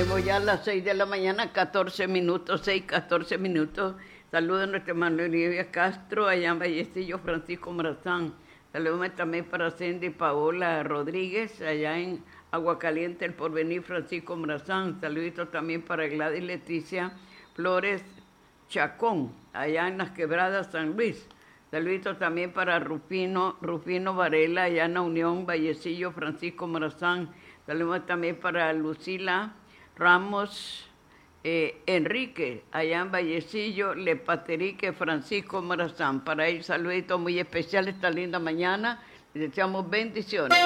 Tenemos ya a las 6 de la mañana, 14 minutos, 6, 14 minutos. Saludos a nuestra hermana Olivia Castro, allá en Vallecillo, Francisco Morazán. Saludos también para Cindy Paola Rodríguez, allá en Aguacaliente, El Porvenir, Francisco Morazán. Saluditos también para Gladys Leticia Flores Chacón, allá en Las Quebradas, San Luis. Saluditos también para Rufino Varela, allá en la Unión, Vallecillo, Francisco Morazán. Saludos también para Lucila Ramos Enrique, allá en Vallecillo, Lepaterique, Francisco Morazán. Para ellos, saluditos muy especiales esta linda mañana. Les deseamos bendiciones.